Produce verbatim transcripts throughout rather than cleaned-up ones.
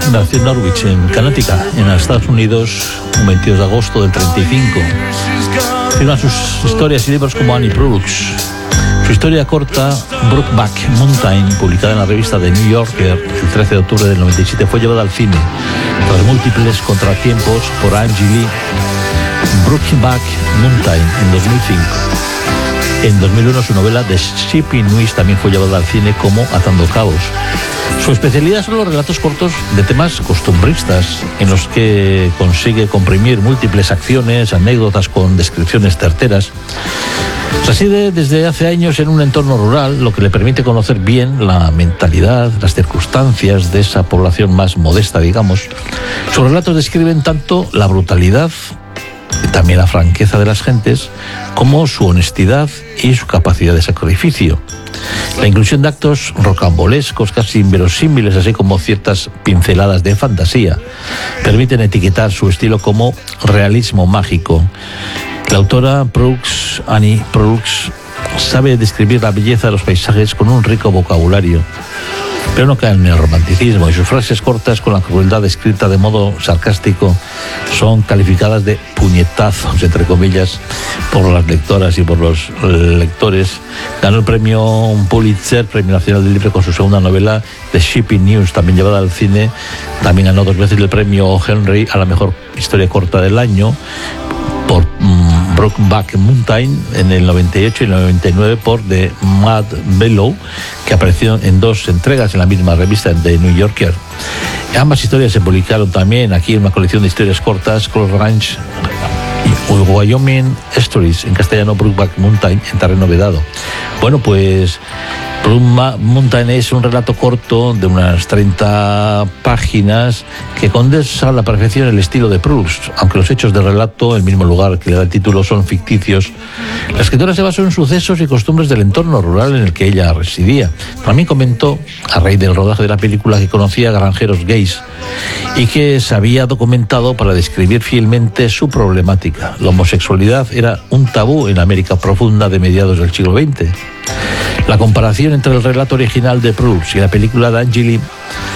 nació en Norwich, en Connecticut, en Estados Unidos, un veintidós de agosto del treinta y cinco. Firma sus historias y libros como Annie Proulx. Su historia corta, Brokeback Mountain, publicada en la revista The New Yorker el trece de octubre del noventa y siete, fue llevada al cine tras múltiples contratiempos por Angie Lee. Brokeback Mountain en dos mil cinco. En dos mil uno su novela The Shipping News también fue llevada al cine como Atando Cabos. Su especialidad son los relatos cortos de temas costumbristas, en los que consigue comprimir múltiples acciones, anécdotas con descripciones certeras. Reside desde hace años en un entorno rural, lo que le permite conocer bien la mentalidad, las circunstancias de esa población más modesta, digamos. Sus relatos describen tanto la brutalidad, también la franqueza de las gentes, como su honestidad y su capacidad de sacrificio. La inclusión de actos rocambolescos, casi inverosímiles, así como ciertas pinceladas de fantasía, permiten etiquetar su estilo como realismo mágico. La autora Proulx, Annie Proulx, sabe describir la belleza de los paisajes con un rico vocabulario, pero no cae en el romanticismo, y sus frases cortas, con la crueldad descrita de modo sarcástico, son calificadas de puñetazos, entre comillas, por las lectoras y por los lectores. Ganó el premio Pulitzer, Premio Nacional del Libro, con su segunda novela, The Shipping News, también llevada al cine. También ganó dos veces el premio Henry a la mejor historia corta del año por um, Brokeback Mountain en el noventa y ocho y el noventa y nueve por The Mad Bellow, que apareció en dos entregas en la misma revista de The New Yorker. Ambas historias se publicaron también aquí en una colección de historias cortas, Cross Ranch Wyoming Stories, en castellano Brokeback Mountain, en terreno vedado. Bueno, pues Brokeback Mountain es un relato corto de unas treinta páginas que condensa a la perfección el estilo de Proulx, aunque los hechos del relato, el mismo lugar que le da el título, son ficticios. La escritora se basó en sucesos y costumbres del entorno rural en el que ella residía. También comentó, a raíz del rodaje de la película, que conocía a granjeros gays y que se había documentado para describir fielmente su problemática. La homosexualidad era un tabú en la América profunda de mediados del siglo veinte. La comparación entre el relato original de Proulx y la película de Angie Lee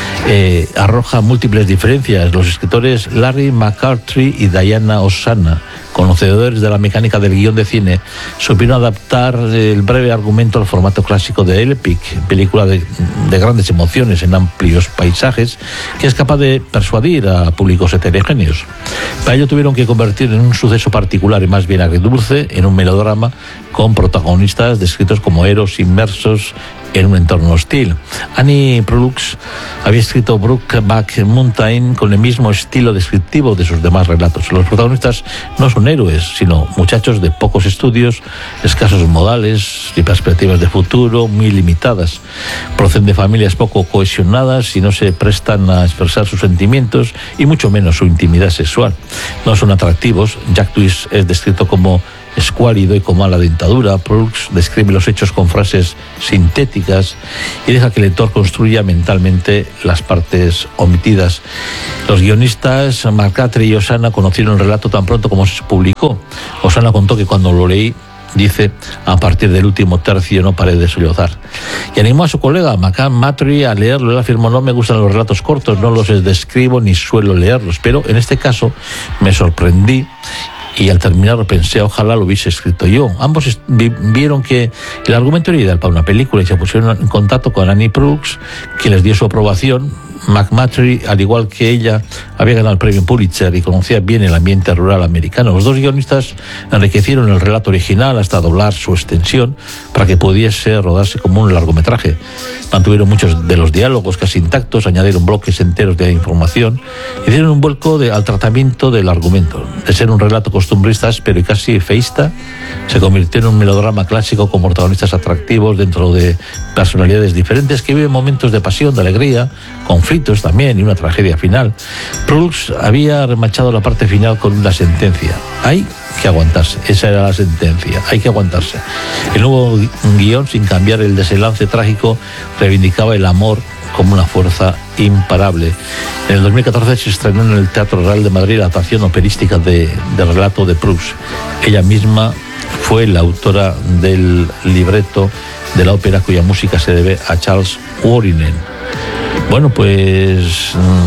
eh, arroja múltiples diferencias. Los escritores Larry McMurtry y Diana Ossana, conocedores de la mecánica del guión de cine, supieron adaptar el breve argumento al formato clásico de El Epic, película de, de grandes emociones en amplios paisajes, que es capaz de persuadir a públicos heterogéneos. Para ello tuvieron que convertir en un suceso particular y más bien agridulce en un melodrama con protagonistas descritos como héroes inmersos en un entorno hostil. Annie Proulx había escrito Brokeback Mountain con el mismo estilo descriptivo de sus demás relatos. Los protagonistas no son héroes, sino muchachos de pocos estudios, escasos modales y perspectivas de futuro muy limitadas. Proceden de familias poco cohesionadas y no se prestan a expresar sus sentimientos y mucho menos su intimidad sexual. No son atractivos. Jack Twist es descrito como escuálido y con mala dentadura. Proulx describe los hechos con frases sintéticas y deja que el lector construya mentalmente las partes omitidas. Los guionistas McMurtry y Ossana conocieron el relato tan pronto como se publicó. Ossana contó que cuando lo leí, dice, a partir del último tercio no paré de sollozar. Y animó a su colega McMurtry a leerlo. Él afirmó: no me gustan los relatos cortos, no los describo ni suelo leerlos, pero en este caso me sorprendí y al terminar pensé, ojalá lo hubiese escrito yo. Ambos vieron que el argumento era ideal para una película y se pusieron en contacto con Annie Proulx, que les dio su aprobación. McMurtry, al igual que ella, había ganado el premio Pulitzer y conocía bien el ambiente rural americano. Los dos guionistas enriquecieron el relato original hasta doblar su extensión para que pudiese rodarse como un largometraje. Mantuvieron muchos de los diálogos casi intactos, añadieron bloques enteros de información y dieron un vuelco de, al tratamiento del argumento. De ser un relato costumbrista, áspero y casi feísta, se convirtió en un melodrama clásico con protagonistas atractivos dentro de personalidades diferentes que viven momentos de pasión, de alegría, conflictos también y una tragedia final. Proulx había remachado la parte final con una sentencia: hay que aguantarse. Esa era la sentencia, hay que aguantarse. El nuevo guión, sin cambiar el desenlace trágico, reivindicaba el amor como una fuerza imparable. En el dos mil catorce se estrenó en el Teatro Real de Madrid la adaptación operística de, del relato de Proulx. Ella misma fue la autora del libreto de la ópera, cuya música se debe a Charles Wuorinen. Bueno, pues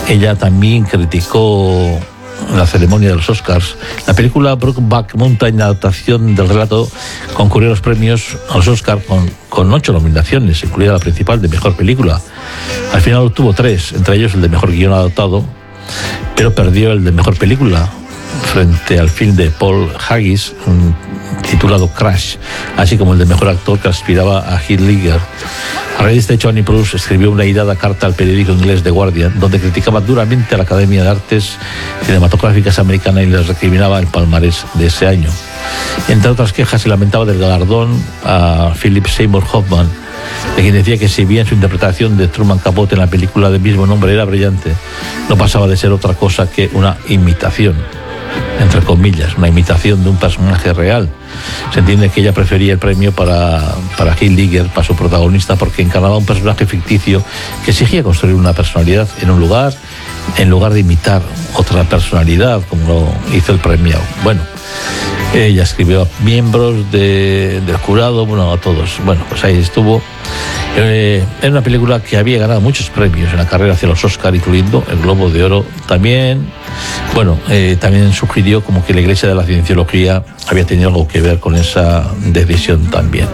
ella también criticó la ceremonia de los Oscars. La película Brokeback Mountain, la adaptación del relato, concurrió a los premios a los Oscars con, con ocho nominaciones, incluida la principal de mejor película. Al final obtuvo tres, entre ellos el de mejor guión adaptado, pero perdió el de mejor película frente al film de Paul Haggis titulado Crash, así como el de mejor actor, que aspiraba a Heath Ledger. A raíz de este hecho, Annie Proulx escribió una irada carta al periódico inglés The Guardian, donde criticaba duramente a la Academia de Artes Cinematográficas americana y les recriminaba el palmarés de ese año. Entre otras quejas, se lamentaba del galardón a Philip Seymour Hoffman, de quien decía que si bien su interpretación de Truman Capote en la película del mismo nombre era brillante, no pasaba de ser otra cosa que una imitación, entre comillas, una imitación de un personaje real. Se entiende que ella prefería el premio para, para Heath Ledger, para su protagonista, porque encarnaba un personaje ficticio que exigía construir una personalidad en un lugar, en lugar de imitar otra personalidad, como lo hizo el premiado. Bueno, ella escribió a miembros de, del jurado, bueno, a todos. Bueno, pues ahí estuvo. Eh, era una película que había ganado muchos premios en la carrera hacia los Oscar, incluyendo el Globo de Oro también. Bueno, eh, también sugirió como que la Iglesia de la Cienciología había tenido algo que ver con esa decisión también.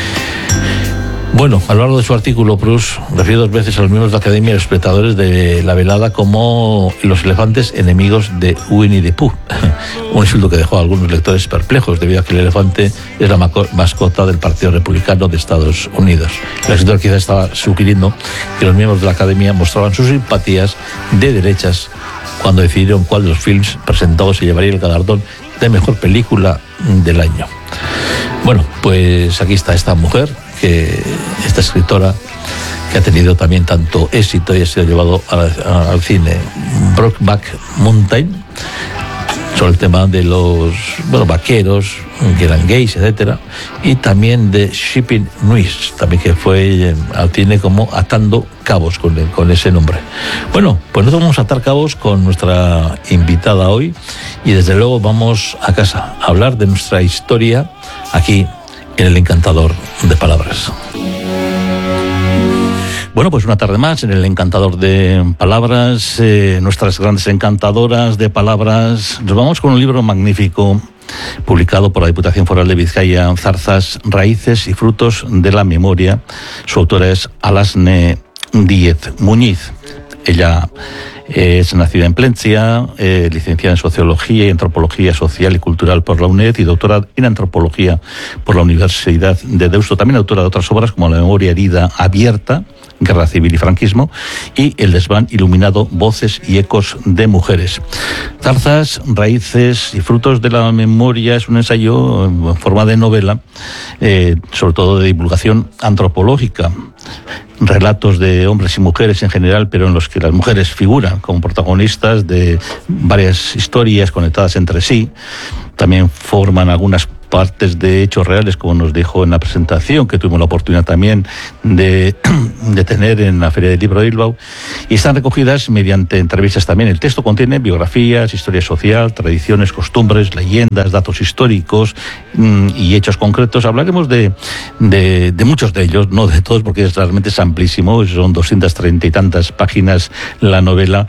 Bueno, a lo largo de su artículo, Proulx refiere dos veces a los miembros de la Academia y los espectadores de la velada como los elefantes enemigos de Winnie the Pooh. Un insulto que dejó a algunos lectores perplejos, debido a que el elefante es la mascota del Partido Republicano de Estados Unidos. El escritor quizá estaba sugiriendo que los miembros de la Academia mostraban sus simpatías de derechas cuando decidieron cuál de los films presentados se llevaría el galardón de mejor película del año. Bueno, pues aquí está esta mujer, que esta escritora, que ha tenido también tanto éxito y ha sido llevado al, al cine. Brokeback Mountain, sobre el tema de los, bueno, vaqueros que eran gays, etcétera, y también de Shipping News, también, que fue al cine como Atando Cabos, con, con ese nombre. Bueno, pues nosotros vamos a atar cabos con nuestra invitada hoy, y desde luego vamos a casa a hablar de nuestra historia aquí en El Encantador de Palabras. Bueno, pues una tarde más en El Encantador de Palabras, eh, nuestras grandes encantadoras de palabras. Nos vamos con un libro magnífico publicado por la Diputación Foral de Vizcaya, Zarzas, Raíces y Frutos de la Memoria. Su autora es Alasne Díez Muñiz. Ella es nacida en Plencia, eh, licenciada en Sociología y Antropología Social y Cultural por la UNED y doctora en Antropología por la Universidad de Deusto. También autora de otras obras como La memoria herida abierta, Guerra Civil y Franquismo, y El desván iluminado, Voces y ecos de mujeres. Zarzas, Raíces y Frutos de la Memoria es un ensayo en forma de novela, eh, sobre todo de divulgación antropológica. Relatos de hombres y mujeres en general, pero en los que las mujeres figuran como protagonistas de varias historias conectadas entre sí. También forman algunas partes de hechos reales, como nos dijo en la presentación, que tuvimos la oportunidad también de, de tener en la Feria del Libro de Bilbao, y están recogidas mediante entrevistas también. El texto contiene biografías, historia social, tradiciones, costumbres, leyendas, datos históricos mmm, y hechos concretos. Hablaremos de, de, de muchos de ellos, no de todos, porque realmente es amplísimo, son doscientas treinta y tantas páginas la novela,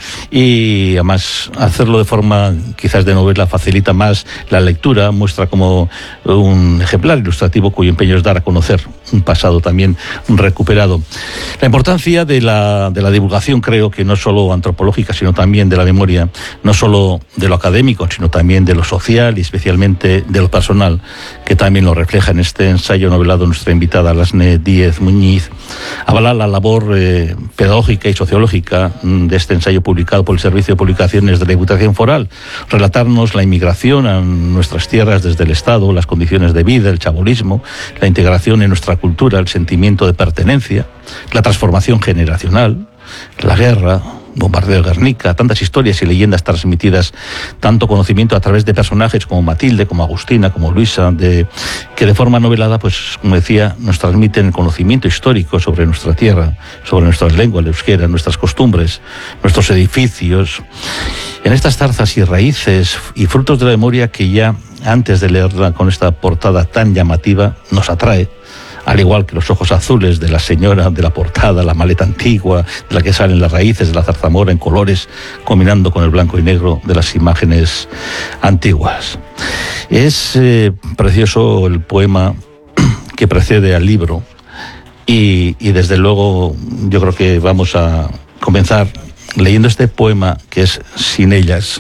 y además hacerlo de forma quizás de novela facilita más la lectura, muestra como un ejemplar ilustrativo cuyo empeño es dar a conocer un pasado también recuperado. La importancia de la, de la divulgación, creo que no solo antropológica, sino también de la memoria, no solo de lo académico, sino también de lo social y especialmente de lo personal, que también lo refleja en este ensayo novelado nuestra invitada Alasne Díez Muñiz. Avala la labor eh, pedagógica y sociológica de este ensayo publicado por el Servicio de Publicaciones de la Diputación Foral, relatarnos la inmigración a nuestras tierras desde el Estado, las condiciones de vida, el chabolismo, la integración en nuestra cultura, el sentimiento de pertenencia, la transformación generacional, la guerra, bombardeo de Guernica, tantas historias y leyendas transmitidas, tanto conocimiento a través de personajes como Matilde, como Agustina, como Luisa, de, que de forma novelada, pues como decía, nos transmiten el conocimiento histórico sobre nuestra tierra, sobre nuestras lenguas, el euskera, nuestras costumbres, nuestros edificios. En estas zarzas y raíces y frutos de la memoria, que ya antes de leerla con esta portada tan llamativa nos atrae, al igual que los ojos azules de la señora de la portada, la maleta antigua, de la que salen las raíces de la zarzamora en colores, combinando con el blanco y negro de las imágenes antiguas. Es eh, precioso el poema que precede al libro y, y desde luego yo creo que vamos a comenzar leyendo este poema que es Sin ellas.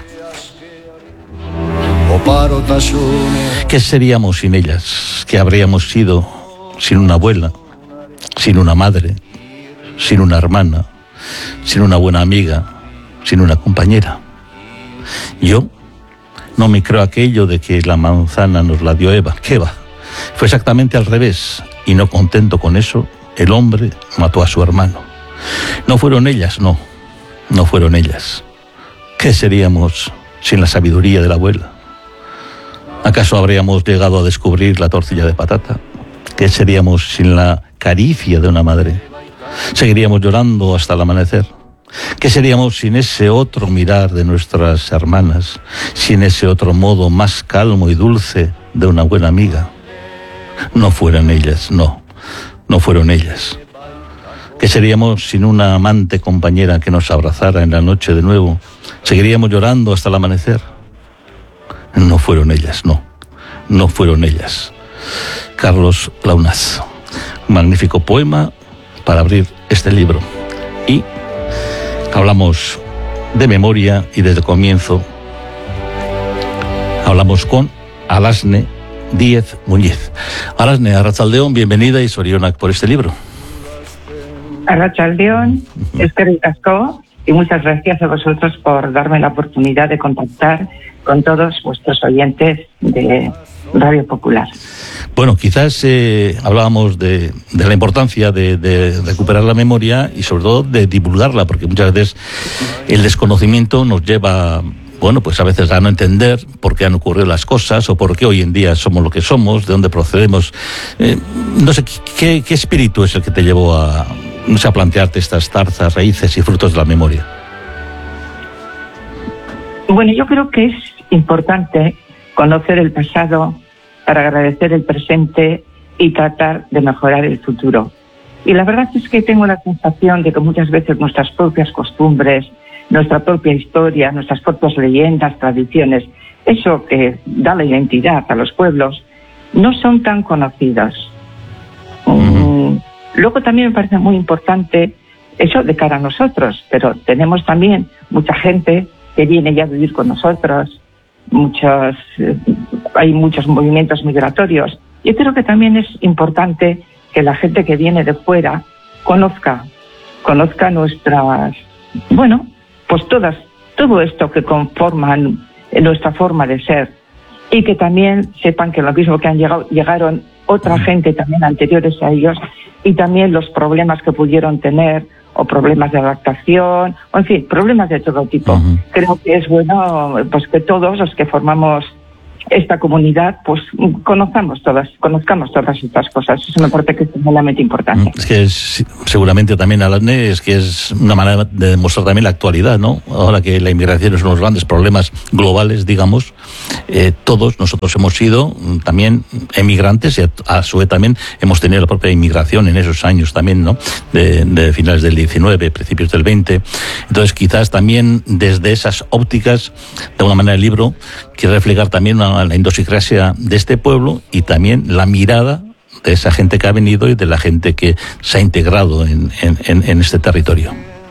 ¿Qué seríamos sin ellas? ¿Qué habríamos sido sin una abuela, sin una madre, sin una hermana, sin una buena amiga, sin una compañera? Yo no me creo aquello de que la manzana nos la dio Eva. ¿Qué va? Fue exactamente al revés, y no contento con eso, el hombre mató a su hermano. No fueron ellas, no, no fueron ellas. ¿Qué seríamos sin la sabiduría de la abuela? ¿Acaso habríamos llegado a descubrir la tortilla de patata? ¿Qué seríamos sin la caricia de una madre? ¿Seguiríamos llorando hasta el amanecer? ¿Qué seríamos sin ese otro mirar de nuestras hermanas? Sin ese otro modo más calmo y dulce de una buena amiga. No fueron ellas, no, no fueron ellas. ¿Qué seríamos sin una amante compañera que nos abrazara en la noche de nuevo? ¿Seguiríamos llorando hasta el amanecer? No fueron ellas, no, no fueron ellas. Carlos Launaz, un magnífico poema para abrir este libro. Y hablamos de memoria y desde el comienzo hablamos con Alasne Díez Muñiz. Alasne, Arratsaldeon, bienvenida y sorionak por este libro. Arratsaldeon, eskerrik asko y muchas gracias a vosotros por darme la oportunidad de contactar con todos vuestros oyentes de Radio Popular. Bueno, quizás eh, hablábamos de, de la importancia de, de recuperar la memoria y sobre todo de divulgarla, porque muchas veces el desconocimiento nos lleva, bueno, pues a veces a no entender por qué han ocurrido las cosas o por qué hoy en día somos lo que somos, de dónde procedemos. Eh, no sé, ¿qué, qué espíritu es el que te llevó a, no sé, a plantearte estas zarzas, raíces y frutos de la memoria? Bueno, yo creo que es importante conocer el pasado para agradecer el presente y tratar de mejorar el futuro. Y la verdad es que tengo la sensación de que muchas veces nuestras propias costumbres, nuestra propia historia, nuestras propias leyendas, tradiciones, eso que da la identidad a los pueblos, no son tan conocidos. Um, luego también me parece muy importante eso de cara a nosotros, pero tenemos también mucha gente que viene ya a vivir con nosotros, muchos, eh, hay muchos movimientos migratorios. Yo creo que también es importante que la gente que viene de fuera conozca, conozca nuestras, bueno, pues todas, todo esto que conforman nuestra forma de ser, y que también sepan que lo mismo que han llegado, llegaron otra gente también anteriores a ellos, y también los problemas que pudieron tener, o problemas de adaptación, o en fin, problemas de todo tipo. Uh-huh. Creo que es bueno pues que todos los que formamos esta comunidad pues conozcamos todas, conozcamos todas estas cosas. Eso me parece que es tremendamente importante. Es que es, seguramente también, Alasne, es que es una manera de demostrar también la actualidad, ¿no? Ahora que la inmigración es uno de los grandes problemas globales, digamos, eh, todos nosotros hemos sido también emigrantes y a, a su vez también hemos tenido la propia inmigración en esos años también, ¿no? De, de finales del diecinueve, principios del veinte. Entonces, quizás también desde esas ópticas, de alguna manera el libro quiere reflejar también una la idiosincrasia de este pueblo y también la mirada de esa gente que ha venido y de la gente que se ha integrado en, en, en este territorio.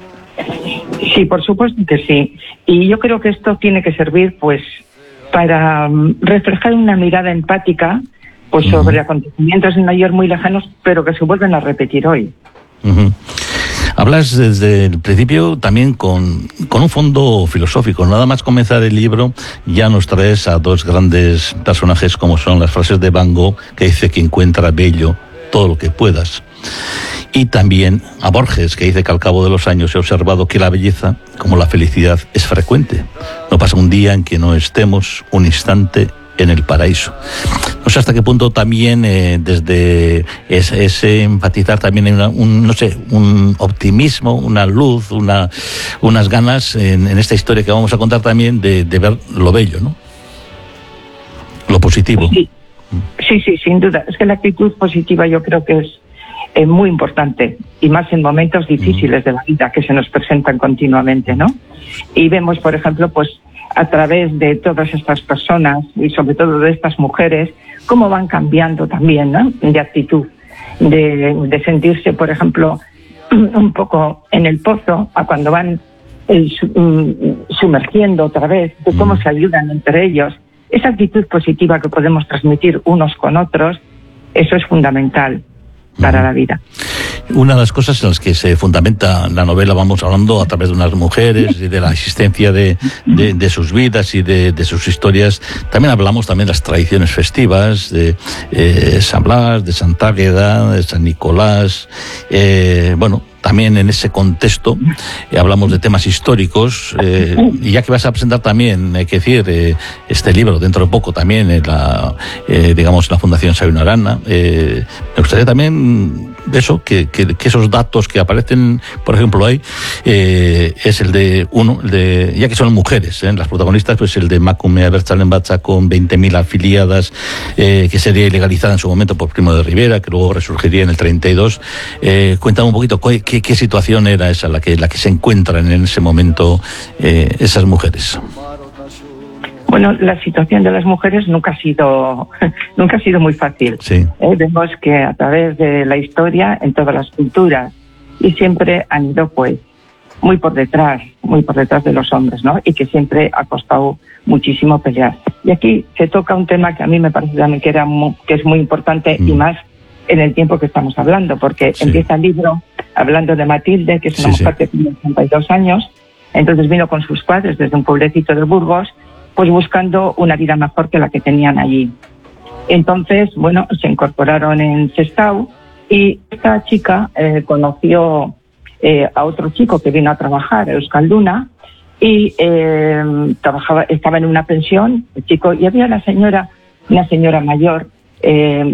Sí, por supuesto que sí. Y yo creo que esto tiene que servir pues para reflejar una mirada empática pues sobre uh-huh. acontecimientos en ayer muy lejanos, pero que se vuelven a repetir hoy. Uh-huh. Hablas desde el principio también con, con un fondo filosófico. Nada más comenzar el libro ya nos traes a dos grandes personajes como son las frases de Van Gogh, que dice que encuentra bello todo lo que puedas. Y también a Borges, que dice que al cabo de los años he observado que la belleza, como la felicidad, es frecuente. No pasa un día en que no estemos un instante en el paraíso. No sé hasta qué punto también eh, desde ese, ese enfatizar también en una, un, no sé, un optimismo, una luz, una, unas ganas en, en esta historia que vamos a contar también de, de ver lo bello, ¿no? Lo positivo. Sí. Sí, sí, sin duda. Es que la actitud positiva yo creo que es eh, muy importante, y más en momentos difíciles de la vida que se nos presentan continuamente, ¿no? Y vemos, por ejemplo, pues a través de todas estas personas y sobre todo de estas mujeres, cómo van cambiando también, ¿no?, de actitud, de, de sentirse, por ejemplo, un poco en el pozo, a cuando van eh, sumergiendo otra vez, de cómo se ayudan entre ellos. Esa actitud positiva que podemos transmitir unos con otros, eso es fundamental para la vida. Una de las cosas en las que se fundamenta la novela, vamos hablando a través de unas mujeres y de la existencia de, de, de sus vidas y de, de sus historias, también hablamos también de las tradiciones festivas, de eh, San Blas, de Santa Águeda, de San Nicolás, eh, bueno, también en ese contexto eh, hablamos de temas históricos, eh, y ya que vas a presentar también, hay que decir, eh, este libro dentro de poco también en la, eh, digamos, la Fundación Sabino Arana, eh, me gustaría también eso, que, que, que esos datos que aparecen, por ejemplo, ahí, eh, es el de uno, el de, ya que son mujeres, eh, las protagonistas, pues el de Macume Abertzale Bacha con veinte mil afiliadas, eh, que sería ilegalizada en su momento por Primo de Rivera, que luego resurgiría en el treinta y dos. Eh, cuéntame un poquito qué, qué, qué situación era esa, la que, la que se encuentran en ese momento eh, esas mujeres. Bueno, la situación de las mujeres nunca ha sido nunca ha sido muy fácil. Sí. Eh, vemos que a través de la historia, en todas las culturas, y siempre han ido pues muy por detrás, muy por detrás de los hombres, ¿no? Y que siempre ha costado muchísimo pelear. Y aquí se toca un tema que a mí me parece también que, era muy, que es muy importante, mm. y más en el tiempo que estamos hablando, porque sí. Empieza el libro hablando de Matilde, que es una sí, mujer sí. que tiene ochenta y dos años, entonces vino con sus padres desde un pueblecito de Burgos, pues buscando una vida mejor que la que tenían allí. Entonces, bueno, se incorporaron en Sestao, y esta chica eh, conoció eh, a otro chico que vino a trabajar, a Euskalduna, y eh, trabajaba, estaba en una pensión, el chico, y había una señora, una señora mayor, eh,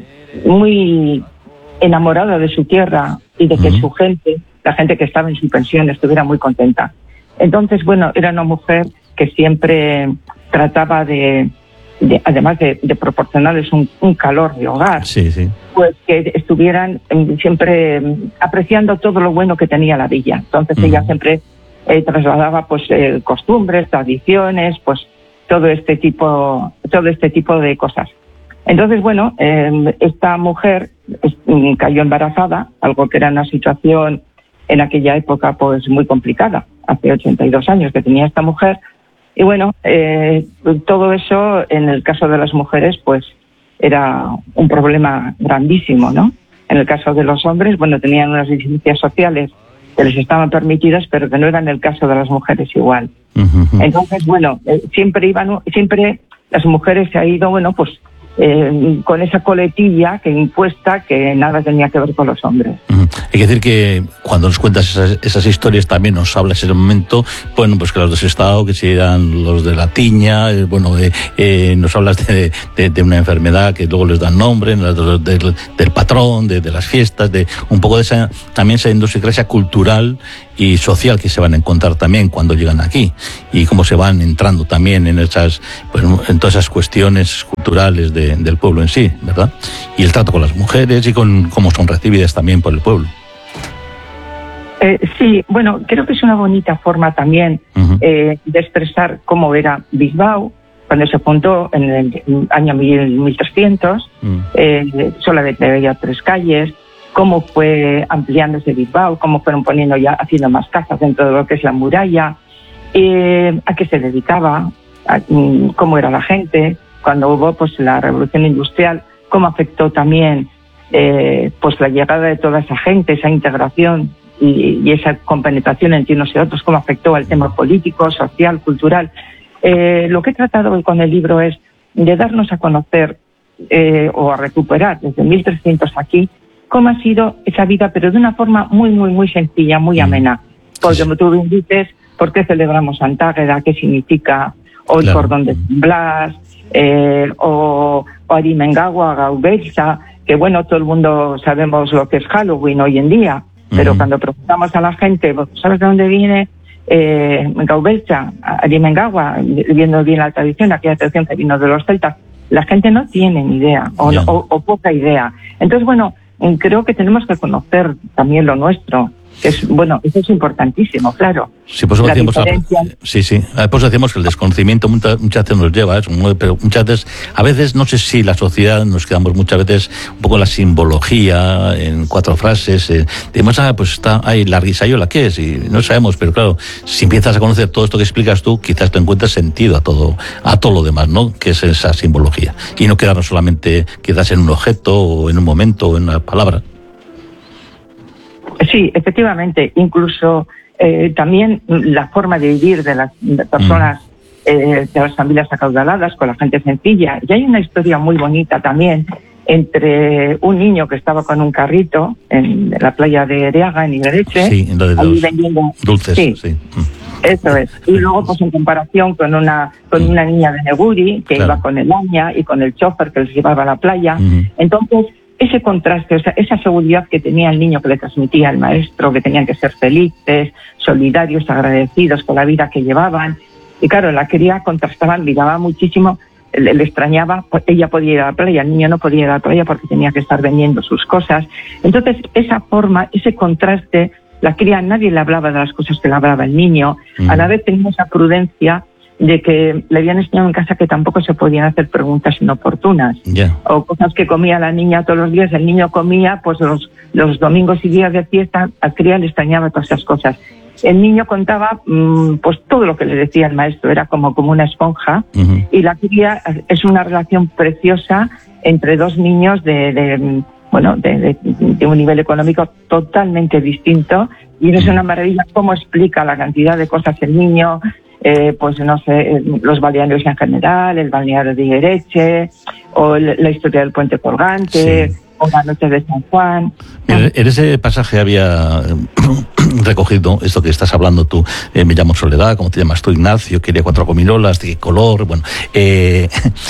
muy enamorada de su tierra y de que uh-huh. su gente, la gente que estaba en su pensión, estuviera muy contenta. Entonces, bueno, era una mujer que siempre trataba de, de además de, de proporcionarles un, un calor de hogar, sí, sí. pues que estuvieran siempre apreciando todo lo bueno que tenía la villa. Entonces uh-huh. ella siempre eh, trasladaba pues eh, costumbres, tradiciones, pues todo este tipo, todo este tipo de cosas. Entonces, bueno, eh, esta mujer eh, cayó embarazada, algo que era una situación en aquella época pues muy complicada, hace ochenta y dos años que tenía esta mujer. Y bueno, eh, todo eso en el caso de las mujeres pues era un problema grandísimo, ¿no? En el caso de los hombres, bueno, tenían unas licencias sociales que les estaban permitidas, pero que no eran el caso de las mujeres igual. Uh-huh. Entonces, bueno, eh, siempre iban, siempre las mujeres se ha ido, bueno, pues eh, con esa coletilla que impuesta que nada tenía que ver con los hombres. Uh-huh. Hay que decir que cuando nos cuentas esas, esas historias también nos hablas en el momento, bueno, pues que los de Sestao, que si eran los de la tiña, eh, bueno, eh, eh, nos hablas de, de, de una enfermedad que luego les dan nombre, de, de, de, del patrón, de, de las fiestas, de un poco de esa, también esa idiosincrasia cultural y social que se van a encontrar también cuando llegan aquí, y cómo se van entrando también en esas, pues, en todas esas cuestiones culturales de, del pueblo en sí, ¿verdad? Y el trato con las mujeres y con cómo son recibidas también por el pueblo. Eh, sí, bueno, creo que es una bonita forma también uh-huh. eh, de expresar cómo era Bilbao cuando se fundó en el año mil trescientos, uh-huh. eh, solamente había tres calles, cómo fue ampliándose Bilbao, cómo fueron poniendo ya, haciendo más casas dentro de lo que es la muralla, eh, a qué se dedicaba, a, cómo era la gente, cuando hubo pues la revolución industrial, cómo afectó también eh, pues la llegada de toda esa gente, esa integración y, y esa compenetración entre unos y otros, cómo afectó al tema político, social, cultural. Eh, lo que he tratado hoy con el libro es de darnos a conocer eh, o a recuperar desde mil trescientos aquí cómo ha sido esa vida, pero de una forma muy, muy, muy sencilla, muy amena. Porque como tú bien dices, ¿por qué celebramos Santa Águeda? ¿Qué significa? O el claro. cordón de San Blas, eh, o, o Arimengagua, Gaubelza, que bueno, todo el mundo sabemos lo que es Halloween hoy en día, pero uh-huh. cuando preguntamos a la gente, ¿sabes de dónde viene eh, Gaubelza, Arimengagua, viendo bien la tradición, aquella tradición que vino de los celtas? la gente no tiene ni idea o, yeah. o, o poca idea. Entonces, bueno, creo que tenemos que conocer también lo nuestro. Es, bueno, eso es importantísimo, claro. Sí, pues la decíamos, diferencia... sí, sí. Pues decíamos que el desconocimiento muchas, muchas veces nos lleva, ¿eh? Pero muchas veces, a veces, no sé si la sociedad nos quedamos muchas veces un poco en la simbología, en cuatro frases, eh, decimos, ah, pues está ahí la risayola, ¿qué es? Y no sabemos, pero claro, si empiezas a conocer todo esto que explicas tú, quizás te encuentres sentido a todo, a todo lo demás, ¿no? Que es esa simbología. Y no quedarnos solamente quizás en un objeto, o en un momento, o en una palabra. Sí, efectivamente, incluso eh, también la forma de vivir de las personas, mm. eh, de las familias acaudaladas, con la gente sencilla. Y hay una historia muy bonita también entre un niño que estaba con un carrito en la playa de Ereaga, en Ibereche, sí, en lo de ahí los vendiendo dulces, sí. sí. Eso es. Y luego, pues en comparación con una con una niña de Neguri, que claro. iba con el aña y con el chofer que les llevaba a la playa. Mm. Entonces, ese contraste, o sea, esa seguridad que tenía el niño que le transmitía el maestro, que tenían que ser felices, solidarios, agradecidos con la vida que llevaban. Y claro, la cría contrastaba, miraba muchísimo, le, le extrañaba, ella podía ir a la playa, el niño no podía ir a la playa porque tenía que estar vendiendo sus cosas. Entonces, esa forma, ese contraste, la cría, nadie le hablaba de las cosas que le hablaba el niño, mm. a la vez tenía esa prudencia de que le habían enseñado en casa que tampoco se podían hacer preguntas inoportunas. Yeah. O cosas que comía la niña todos los días. El niño comía, pues los, los domingos y días de fiesta, a cría le extrañaba todas esas cosas. El niño contaba, mmm, pues todo lo que le decía el maestro, era como, como una esponja. Uh-huh. Y la cría es una relación preciosa entre dos niños de, de bueno, de, de, de un nivel económico totalmente distinto. Y es una maravilla cómo explica la cantidad de cosas el niño. Eh, pues no sé, los balnearios en general, el balneario de Ibereche, o el, la historia del puente colgante, sí. o la noche de San Juan. En, en ese pasaje había recogido esto que estás hablando tú, eh, me llamo Soledad, ¿cómo te llamas tú? Ignacio, quería cuatro comilolas, de qué color, bueno... Eh,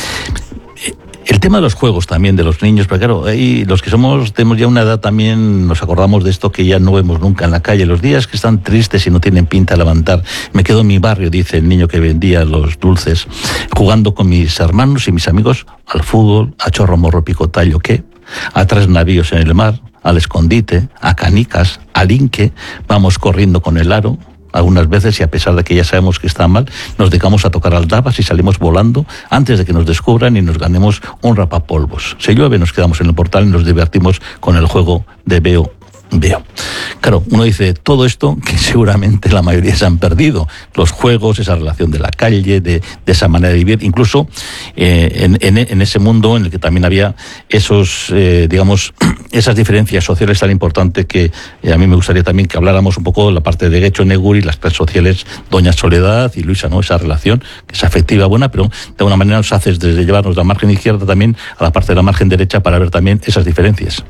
El tema de los juegos también, de los niños, pero claro, ahí los que somos, tenemos ya una edad también, nos acordamos de esto que ya no vemos nunca en la calle. Los días que están tristes y no tienen pinta de levantar, me quedo en mi barrio, dice el niño que vendía los dulces, jugando con mis hermanos y mis amigos al fútbol, a chorro, morro, picotallo, ¿qué? A tres navíos en el mar, al escondite, a canicas, al inque, vamos corriendo con el aro. Algunas veces, y a pesar de que ya sabemos que está mal, nos dedicamos a tocar aldabas y salimos volando antes de que nos descubran y nos ganemos un rapapolvos. Si llueve, nos quedamos en el portal y nos divertimos con el juego de veo, veo. Claro, uno dice todo esto que seguramente la mayoría se han perdido. Los juegos, esa relación de la calle, de, de esa manera de vivir, incluso eh, en, en, en ese mundo en el que también había esos, eh, digamos, esas diferencias sociales tan importantes que eh, a mí me gustaría también que habláramos un poco de la parte de Guecho, Neguri, las redes sociales, Doña Soledad y Luisa, ¿no? Esa relación que es afectiva, buena, pero de alguna manera nos haces desde llevarnos de la margen izquierda también a la parte de la margen derecha para ver también esas diferencias.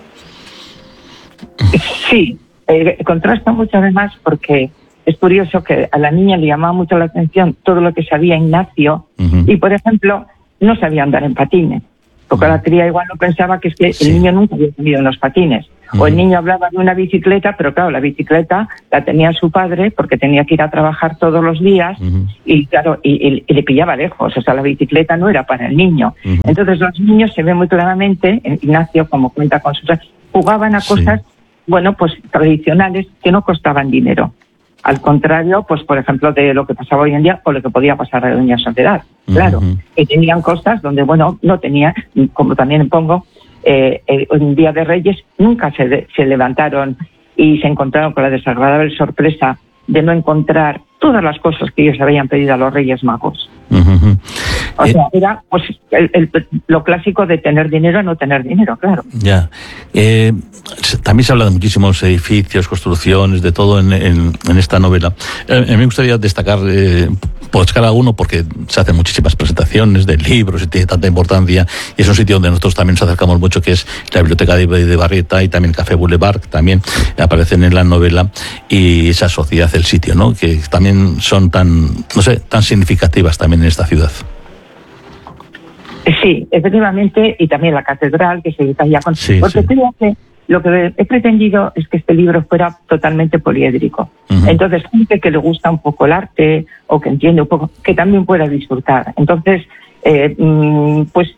Sí, eh, contrasta mucho además porque es curioso que a la niña le llamaba mucho la atención todo lo que sabía Ignacio uh-huh. y, por ejemplo, no sabía andar en patines. Porque uh-huh. la cría igual no pensaba que es que sí. el niño nunca había tenido unos patines. Uh-huh. O el niño hablaba de una bicicleta, pero claro, la bicicleta la tenía su padre porque tenía que ir a trabajar todos los días uh-huh. y claro, y, y, y le pillaba lejos. O sea, la bicicleta no era para el niño. Uh-huh. Entonces los niños se ve muy claramente, Ignacio, como cuenta con sus... jugaban a cosas... Sí. bueno, pues tradicionales que no costaban dinero. Al contrario, pues por ejemplo, de lo que pasaba hoy en día o lo que podía pasar a Doña Soledad. Claro, uh-huh. que tenían cosas donde, bueno, no tenía, como también pongo, eh, eh, un día de Reyes nunca se, de, se levantaron y se encontraron con la desagradable sorpresa de no encontrar todas las cosas que ellos habían pedido a los Reyes Magos. Uh-huh. O sea, eh, era pues el, el, lo clásico de tener dinero a no tener dinero, claro. Ya. Eh, también se habla de muchísimos edificios, construcciones, de todo en, en, en esta novela. Eh, a mí me gustaría destacar, eh, buscar alguno porque se hacen muchísimas presentaciones de libros y tiene tanta importancia. Y es un sitio donde nosotros también nos acercamos mucho, que es la Biblioteca de, de Barrieta y también Café Boulevard, que también aparecen en la novela, y esa sociedad, el sitio, ¿no? Que también son tan, no sé, tan significativas también en esta ciudad. Sí, efectivamente, y también la catedral que se detalla con... Sí, porque sí. creo que lo que he pretendido es que este libro fuera totalmente poliédrico. Uh-huh. Entonces, gente que le gusta un poco el arte o que entiende un poco, que también pueda disfrutar. Entonces, eh, pues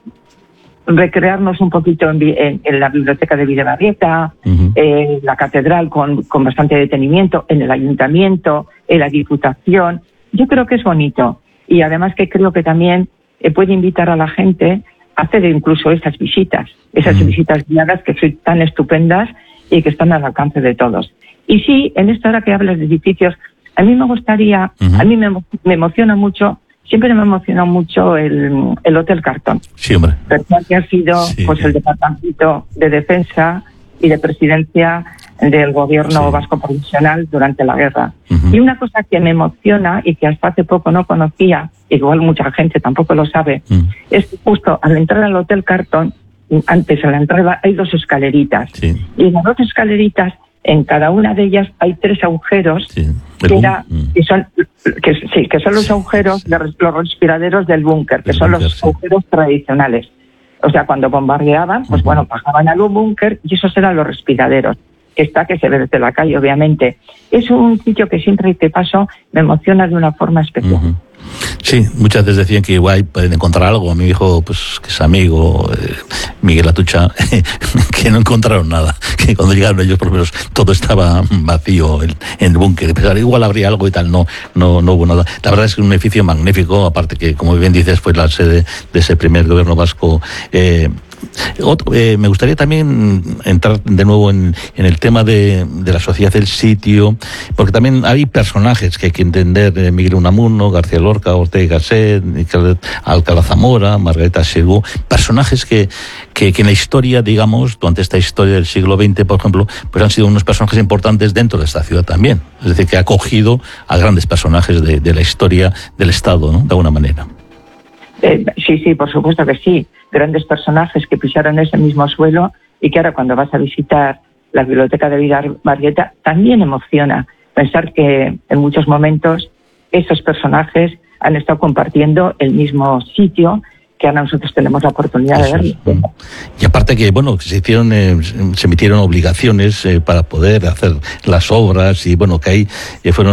recrearnos un poquito en, en, en la biblioteca de Bidebarrieta, uh-huh. eh, la catedral con, con bastante detenimiento, en el ayuntamiento, en la diputación. Yo creo que es bonito, y además que creo que también eh, puede invitar a la gente a hacer incluso esas visitas, esas uh-huh. visitas guiadas que son tan estupendas y que están al alcance de todos. Y sí, en esta hora que hablas de edificios, a mí me gustaría, uh-huh. a mí me, me emociona mucho, siempre me emociona mucho el, el Hotel Cartón. Sí, hombre. Verdad que ha sido sí. pues el departamento de defensa y de presidencia del gobierno sí. vasco provisional durante la guerra. Uh-huh. Y una cosa que me emociona y que hasta hace poco no conocía, igual mucha gente tampoco lo sabe, uh-huh. es que justo al entrar al Hotel Cartón, antes a la entrada hay dos escaleritas. Sí. Y en las dos escaleritas, en cada una de ellas hay tres agujeros sí. que, era, que son que, sí, que son los sí. agujeros de los respiraderos del búnker, que el son búnker, los sí. agujeros tradicionales. O sea, cuando bombardeaban, pues uh-huh. bueno, bajaban al búnker y esos eran los respiraderos. Que está, que se ve desde la calle, obviamente. Es un sitio que siempre que paso me emociona de una forma especial. Uh-huh. Sí, muchas veces decían que igual pueden encontrar algo. Mi hijo, pues que es amigo, eh, Miguel Atucha, que no encontraron nada. Que cuando llegaron ellos, por lo menos, todo estaba vacío en, en el búnker. Pensaron, igual habría algo y tal. No, no, no hubo nada. La verdad es que es un edificio magnífico, aparte que, como bien dices, fue la sede de ese primer gobierno vasco. Eh, Otro, eh, me gustaría también entrar de nuevo en, en el tema de, de la sociedad del sitio, porque también hay personajes que hay que entender, eh, Miguel Unamuno, García Lorca, Ortega y Gasset, Alcalá Zamora, Margarita Xirgu, personajes que, que, que en la historia, digamos, durante esta historia del siglo veinte, por ejemplo, pues han sido unos personajes importantes dentro de esta ciudad también, es decir, que ha acogido a grandes personajes de, de la historia del Estado, ¿no? De alguna manera. Eh, sí, sí, por supuesto que sí. Grandes personajes que pisaron ese mismo suelo y que ahora cuando vas a visitar la biblioteca de Bidebarrieta también emociona pensar que en muchos momentos esos personajes han estado compartiendo el mismo sitio que ahora nosotros tenemos la oportunidad Eso de verlo. Es. Y aparte que, bueno, se hicieron, eh, se emitieron obligaciones eh, para poder hacer las obras y, bueno, que hay, eh, fueron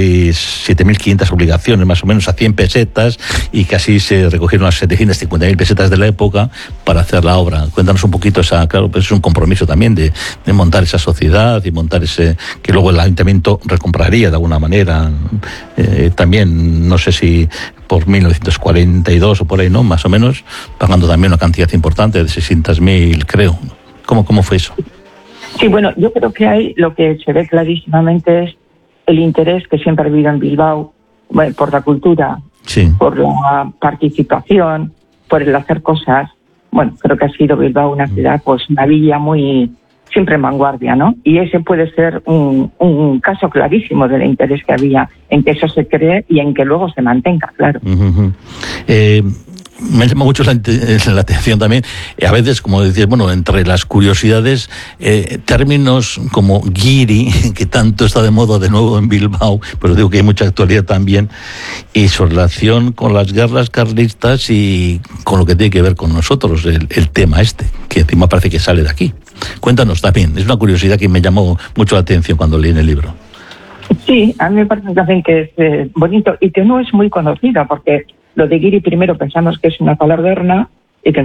siete mil quinientas obligaciones, más o menos a cien pesetas, y casi se recogieron las setecientas cincuenta mil pesetas de la época para hacer la obra. Cuéntanos un poquito esa, claro, pues es un compromiso también de, de montar esa sociedad y montar ese, que luego el ayuntamiento recompraría de alguna manera. Eh, también, no sé si por mil novecientos cuarenta y dos o por ahí, ¿no? Más o menos, pagando también una cantidad importante de seiscientos mil, creo. ¿Cómo, cómo fue eso? Sí, bueno, yo creo que hay, lo que se ve clarísimamente es el interés que siempre ha habido en Bilbao, bueno, por la cultura, sí. por la participación, por el hacer cosas. Bueno, creo que ha sido Bilbao una ciudad, pues una villa muy siempre en vanguardia, ¿no? Y ese puede ser un, un caso clarísimo del interés que había en que eso se cree y en que luego se mantenga, claro. Uh-huh. Eh, me llama mucho la, la atención también, a veces, como decías, bueno, entre las curiosidades, eh, términos como guiri, que tanto está de moda de nuevo en Bilbao, pero digo que hay mucha actualidad también, y su relación con las guerras carlistas y con lo que tiene que ver con nosotros, el, el tema este, que encima parece que sale de aquí. Cuéntanos también, es una curiosidad que me llamó mucho la atención cuando leí en el libro. Sí, a mí me parece también que es eh, bonito y que no es muy conocida, porque lo de guiri primero pensamos que es una palabra